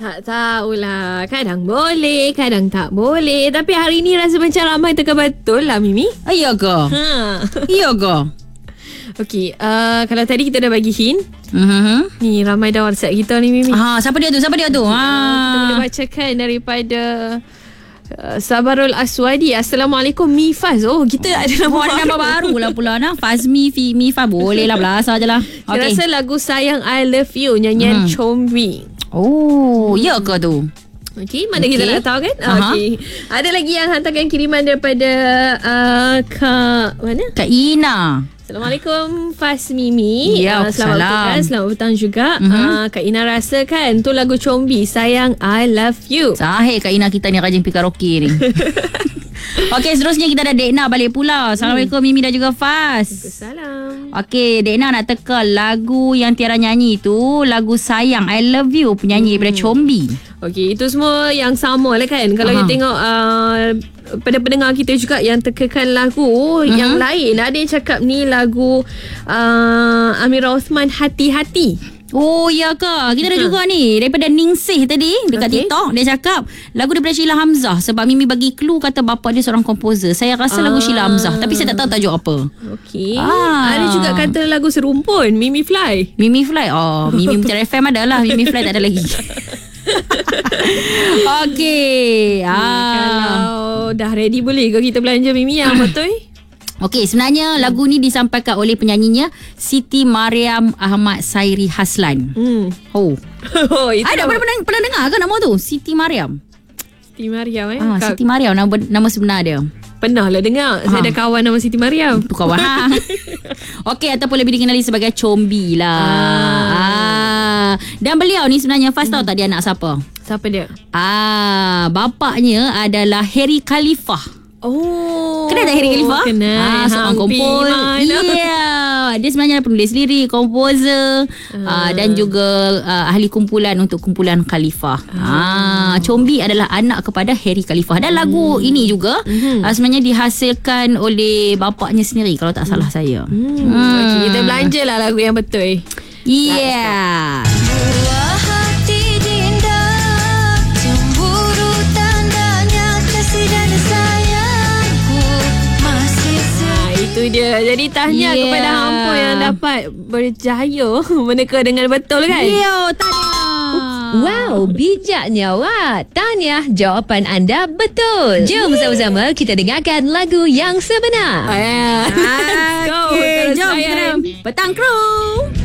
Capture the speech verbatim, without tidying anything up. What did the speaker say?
Tak tahulah. Kadang boleh, kadang tak boleh. Tapi hari ni rasa macam ramai teka betul lah, Mimi. Iya ke? Ha. Iya ke? Okey, uh, kalau tadi kita dah bagi hint. Mm-hmm. Ni ramai dah WhatsApp kita ni, Mimi. Ha, siapa dia tu? Siapa dia tu? Ha. Kita boleh bacakan daripada uh, Sabarul Aswadi. Assalamualaikum Mifaz. Oh, kita ada nama Oh, ada nama baru lah pula nah. Fazmi Fi Mifa. Boleh lah, belasah je lah. Saya Okay. rasa lagu Sayang I Love You nyanyian Hmm. Chombi. Oh, ya ke tu? Okey, mana Okey. kita nak tahu kan? Aha. Okey. Ada lagi yang hantarkan kiriman daripada uh, Kak mana? Kak Ina. Assalamualaikum Fas Mimi. Ya, uh, selamat salam. petang, selamat petang juga. Mhm. Uh, Kak Ina rasa kan tu lagu Chombi Sayang I Love You. Sahih Kak Ina kita ni rajin pergi karaoke ni. Okey, seterusnya kita ada Dekna balik pula. Assalamualaikum Mimi dan juga Fas. Salam. Okey, Dekna nak teka lagu yang Tiara nyanyi tu, lagu Sayang I Love You penyanyi hmm. daripada Chombi. Okey, itu semua yang sama lah kan. Kalau Aha. you tengok uh, pada pendengar kita juga yang tekakan lagu uh-huh. yang lain. Ada yang cakap ni lagu uh, Amira Osman Hati-Hati. Oh ya ke? Kita ada uh-huh. juga ni daripada Ningsih tadi dekat Okey. TikTok. Dia cakap lagu daripada Sheila Hamzah. Sebab Mimi bagi clue kata bapa dia seorang komposer. Saya rasa Ah. lagu Sheila Hamzah, tapi saya tak tahu tajuk apa. Okey. Ah. Ada juga kata lagu Serumpun Mimi Fly. Mimi Fly. Oh, Mimi Mutiara F M ada lah. Mimi Fly tak ada lagi. Okey. Ah. Ah. Kalau dah ready boleh ke kita belanja Mimi yang betul? Okey, sebenarnya lagu ni disampaikan oleh penyanyinya Siti Mariam Ahmad Sairi Haslan. Hmm. Oh. Oh, itu Ada pernah, pernah, pernah dengar ke nama tu? Siti Mariam. Siti Mariam eh. Ah, Kau Siti Mariam nama nama sebenar dia. pernah lah dengar. Saya Ha. ada kawan nama Siti Mariam. Tu kawan ha. Okey, ataupun lebih dikenali sebagai Chombi lah. Ah. Ah. Dan beliau ni sebenarnya Faz tahu tak dia anak siapa? Siapa dia? Ah, bapaknya adalah Harry Khalifah. Oh. Kenal tak Harry Khalifah? Kenal. Ah, seorang Hang Pi komposer. mana? Ya. Yeah. Dia sebenarnya penulis lirik, komposer uh. uh, dan juga uh, ahli kumpulan untuk kumpulan Khalifah. Ah, uh. Chombi adalah anak kepada Harry Khalifah. Dan lagu hmm. ini juga hmm. uh, sebenarnya dihasilkan oleh bapaknya sendiri kalau tak salah saya. Hmm. Hmm. Okay, kita belanja lah lagu yang betul. Yeah. Itu dia. Jadi tahniah Yeah. kepada hampa yang dapat berjaya meneka dengan betul kan? Yo, tahniah. Wow, bijaknya awak. Tahniah, jawapan anda betul. Jom sama-sama kita dengarkan lagu yang sebenar. Ah, Ah, Go, okay. terus Jom layan. kita petang kru.